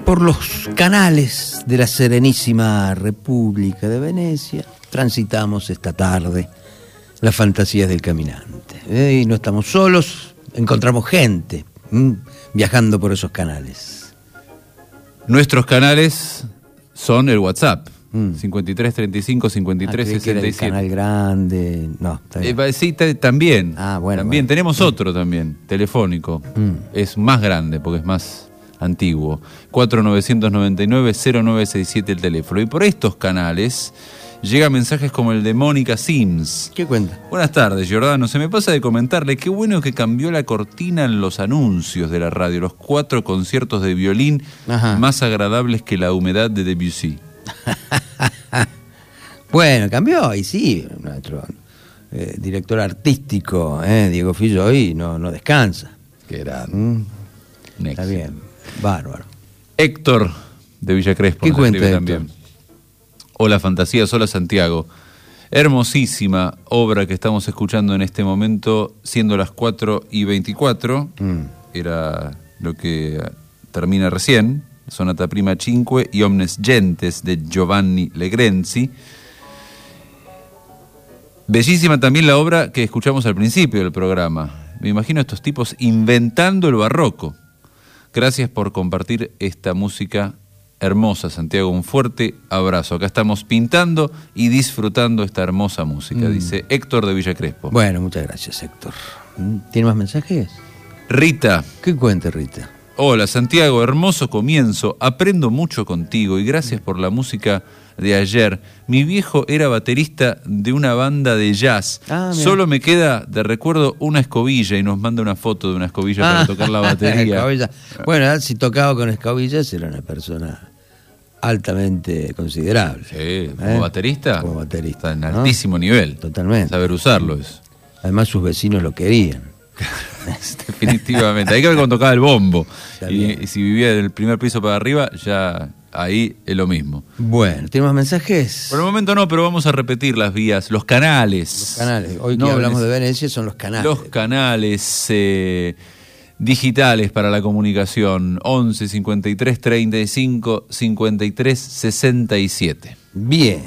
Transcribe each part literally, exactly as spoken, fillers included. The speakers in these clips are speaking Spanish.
por los canales de la Serenísima República de Venecia transitamos esta tarde las fantasías del caminante. ¿eh? Y no estamos solos, encontramos gente ¿m? viajando por esos canales. Nuestros canales son el WhatsApp. Mm. cincuenta y tres treinta y cinco cincuenta y tres ah, sesenta y siete. El canal grande. No, está bien. Eh, sí, t- también. Ah, bueno. También bueno. tenemos mm. otro también, telefónico. Mm. Es más grande porque es más antiguo. cuatro nueve nueve nueve cero nueve seis siete el teléfono. Y por estos canales llegan mensajes como el de Mónica Sims. ¿Qué cuenta? Buenas tardes, Giordano. Se me pasa de comentarle qué bueno que cambió la cortina en los anuncios de la radio. Los cuatro conciertos de violín Ajá. más agradables que la humedad de Debussy. Bueno, cambió, y sí, nuestro eh, director artístico, eh, Diego Filloy, no, no descansa. Que era ¿Mm? Está bien, bárbaro. Héctor de Villa Crespo. ¿Qué cuenta también? Hola Fantasías, hola Santiago. Hermosísima obra que estamos escuchando en este momento, siendo las cuatro y veinticuatro. Mm. Era lo que termina recién. Sonata Prima Cinque y Omnes Gentes de Giovanni Legrenzi. Bellísima también la obra que escuchamos al principio del programa. Me imagino a estos tipos inventando el barroco. Gracias por compartir esta música hermosa, Santiago. Un fuerte abrazo. Acá estamos pintando y disfrutando esta hermosa música, mm. dice Héctor de Villa Crespo. Bueno, muchas gracias, Héctor. ¿Tiene más mensajes? Rita. ¿Qué cuenta, Rita? Hola Santiago, hermoso comienzo, aprendo mucho contigo y gracias por la música de ayer. Mi viejo era baterista de una banda de jazz, ah, solo me queda de recuerdo una escobilla y nos manda una foto de una escobilla ah, para tocar la batería. Bueno, si tocaba con escobillas era una persona altamente considerable. Sí, como ¿Eh? baterista, como baterista, está en ¿no? altísimo nivel. Totalmente. Saber usarlo es. Además sus vecinos lo querían. Definitivamente, hay que ver cuando tocaba el bombo y, y si vivía del primer piso para arriba ya ahí es lo mismo. Bueno, ¿tenemos mensajes? Por el momento no, pero vamos a repetir las vías, los canales. Los canales, hoy que no, hablamos de Venecia son los canales. Los canales eh, digitales para la comunicación, once cincuenta y tres treinta y cinco cincuenta y tres sesenta y siete. Bien.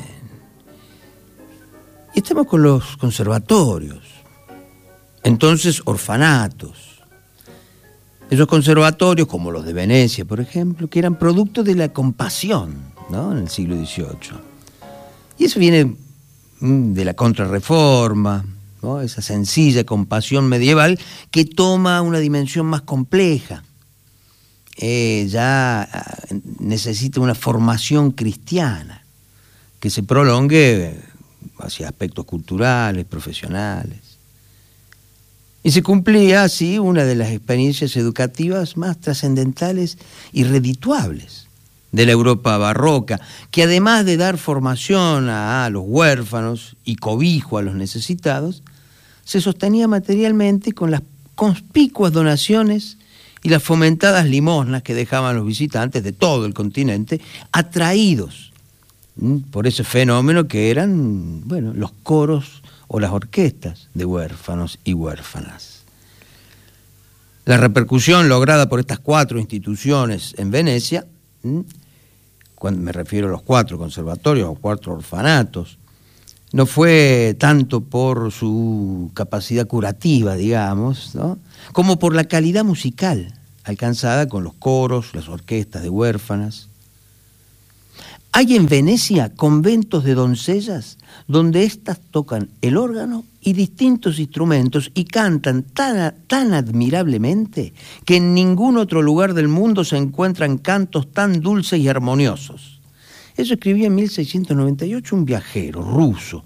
Y estamos con los conservatorios. Entonces, orfanatos. Esos conservatorios, como los de Venecia, por ejemplo, que eran producto de la compasión, ¿no? En el siglo dieciocho. Y eso viene de la Contrarreforma, ¿no? Esa sencilla compasión medieval que toma una dimensión más compleja. Eh, ya necesita una formación cristiana que se prolongue hacia aspectos culturales, profesionales. Y se cumplía así una de las experiencias educativas más trascendentales y redituables de la Europa barroca, que además de dar formación a, a los huérfanos y cobijo a los necesitados, se sostenía materialmente con las conspicuas donaciones y las fomentadas limosnas que dejaban los visitantes de todo el continente, atraídos por ese fenómeno que eran, bueno, los coros o las orquestas de huérfanos y huérfanas. La repercusión lograda por estas cuatro instituciones en Venecia, cuando me refiero a los cuatro conservatorios o cuatro orfanatos, no fue tanto por su capacidad curativa, digamos, ¿no? como por la calidad musical alcanzada con los coros, las orquestas de huérfanas. Hay en Venecia conventos de doncellas donde éstas tocan el órgano y distintos instrumentos y cantan tan, tan admirablemente que en ningún otro lugar del mundo se encuentran cantos tan dulces y armoniosos. Eso escribía en mil seiscientos noventa y ocho un viajero ruso.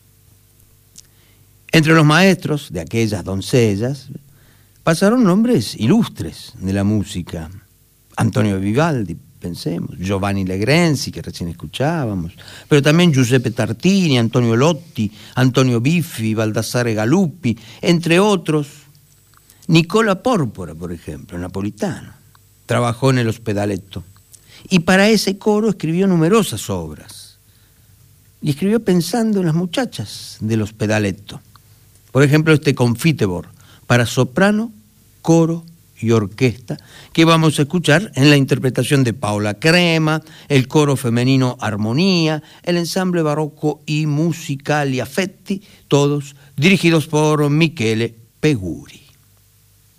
Entre los maestros de aquellas doncellas pasaron nombres ilustres de la música. Antonio Vivaldi, pensemos, Giovanni Legrenzi, que recién escuchábamos, pero también Giuseppe Tartini, Antonio Lotti, Antonio Biffi, Baldassare Galuppi, entre otros. Nicola Pórpora, por ejemplo, napolitano, trabajó en el Ospedaletto y para ese coro escribió numerosas obras. Y escribió pensando en las muchachas del Ospedaletto. Por ejemplo, este Confitebor, para soprano, coro y orquesta, que vamos a escuchar en la interpretación de Paola Crema, el coro femenino Armonía, el ensamble barroco y musical y Affetti, todos dirigidos por Michele Peguri.